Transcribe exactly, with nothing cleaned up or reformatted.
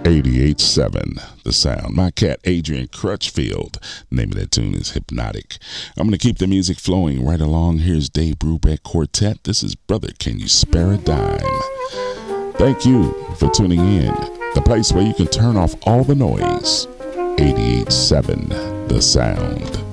eighty-eight point seven The Sound. My cat Adrian Crutchfield. Name of that tune is Hypnotic. I'm going to keep the music flowing right along. Here's Dave Brubeck Quartet. This is Brother Can You Spare a Dime. Thank you for tuning in. The place where you can turn off all the noise. eighty-eight point seven The Sound.